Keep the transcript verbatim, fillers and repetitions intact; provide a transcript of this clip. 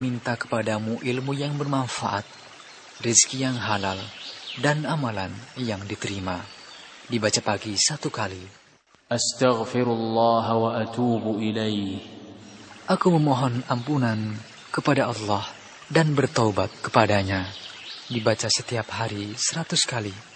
Minta kepadamu ilmu yang bermanfaat, rezeki yang halal, dan amalan yang diterima. Dibaca pagi satu kali. Astaghfirullah wa atubu ilaih. Aku memohon ampunan kepada Allah dan bertaubat kepadanya. Dibaca setiap hari seratus kali.